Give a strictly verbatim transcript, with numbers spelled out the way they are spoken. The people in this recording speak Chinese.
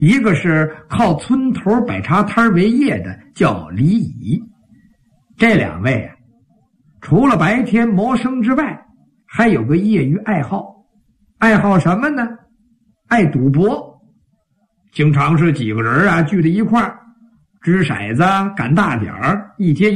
一个是靠村头摆茶摊为业的，叫李乙。这两位啊，除了白天谋生之外，还有个业余爱好，爱好什么呢？爱赌博，经常是几个人啊聚在一块儿，掷骰子、赶大点儿，一天